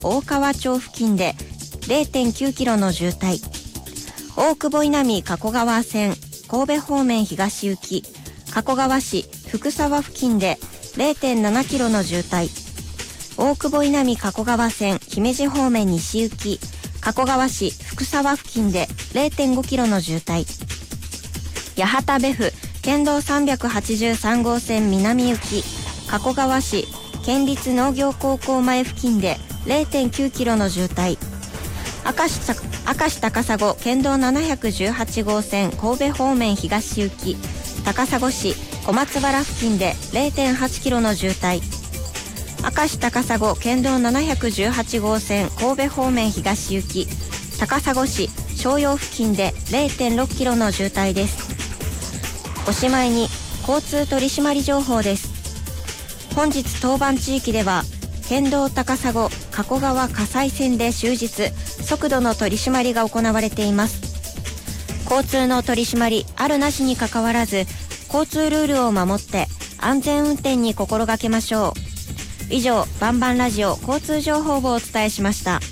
大川町付近で 0.9 キロの渋滞。大久保稲美加古川線神戸方面東行き加古川市福沢付近で 0.7 キロの渋滞。大久保稲美加古川線姫路方面西行き加古川市福沢付近で 0.5 キロの渋滞。八幡別府県道383号線南行き加古川市県立農業高校前付近で 0.9 キロの渋滞。明石高砂県道718号線神戸方面東行き高砂市小松原付近で 0.8 キロの渋滞。明石高砂県道718号線神戸方面東行き高砂市商用付近で 0.6 キロの渋滞です。おしまいに交通取締情報です。本日当番地域では県道高砂加古川葛西線で終日速度の取り締まりが行われています。交通の取り締まりあるなしにかかわらず交通ルールを守って安全運転に心がけましょう。以上、バンバンラジオ交通情報をお伝えしました。